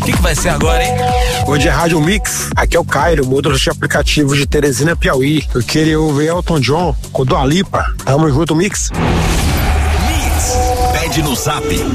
que vai ser agora, hein? Hoje é Rádio Mix, aqui é o Cairo, motorista de aplicativo de Teresina, Piauí. Eu queria ouvir Elton John com Dua Lipa. Tamo junto, Mix. Pede no Zap